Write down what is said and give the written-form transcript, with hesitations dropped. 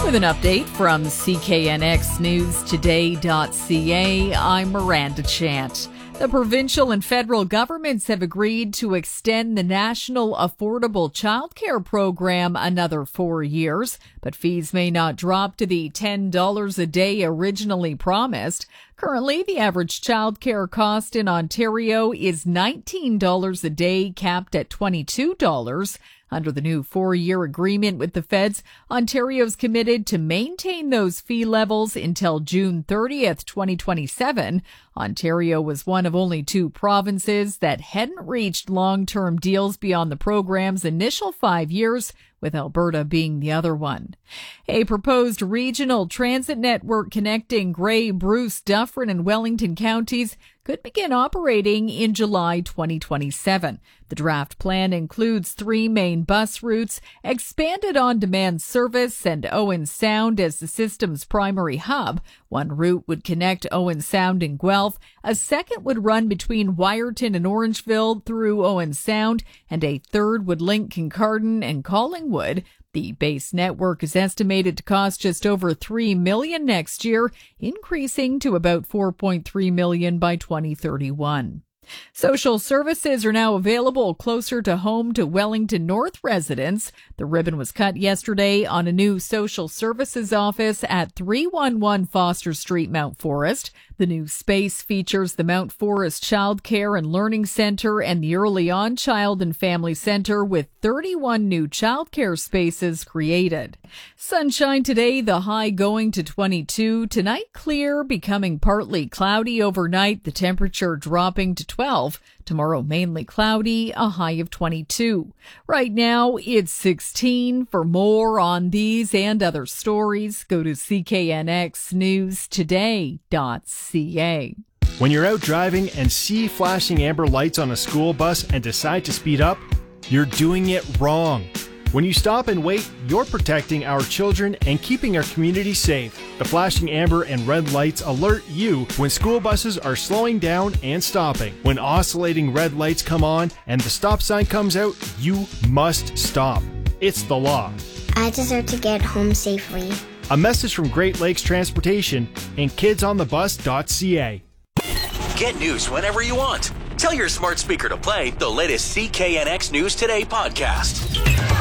With an update from CKNXNewsToday.ca, I'm Miranda Chant. The provincial and federal governments have agreed to extend the National Affordable Childcare Program another 4 years, but fees may not drop to the $10 a day originally promised. Currently, the average childcare cost in Ontario is $19 a day, capped at $22. Under the new 4-year agreement with the feds, Ontario's committed to maintain those fee levels until June 30th, 2027. Ontario was one of only 2 provinces that hadn't reached long-term deals beyond the program's initial 5 years, with Alberta being the other one. A proposed regional transit network connecting Grey, Bruce, Dufferin, and Wellington counties could begin operating in July 2027. The draft plan includes 3 main bus routes, expanded on-demand service, and Owen Sound as the system's primary hub. One route would connect Owen Sound and Guelph, a second would run between Wyerton and Orangeville through Owen Sound, and a third would link Kincardine and Collingwood. The base network is estimated to cost just over $3 million next year, increasing to about $4.3 million by 2031. Social services are now available closer to home to Wellington North residents. The ribbon was cut yesterday on a new social services office at 311 Foster Street, Mount Forest. The new space features the Mount Forest Child Care and Learning Centre and the Early On Child and Family Centre, with 31 new childcare spaces created. Sunshine today, the high going to 22. Tonight clear, becoming partly cloudy overnight, the temperature dropping to 12. Tomorrow mainly cloudy, a high of 22. Right now it's 16. For more on these and other stories, go to CKNXNewsToday.ca. When you're out driving and see flashing amber lights on a school bus and decide to speed up, you're doing it wrong. When you stop and wait, you're protecting our children and keeping our community safe. The flashing amber and red lights alert you when school buses are slowing down and stopping. When oscillating red lights come on and the stop sign comes out, you must stop. It's the law. I deserve to get home safely. A message from Great Lakes Transportation and kidsonthebus.ca. Get news whenever you want. Tell your smart speaker to play the latest CKNX News Today podcast.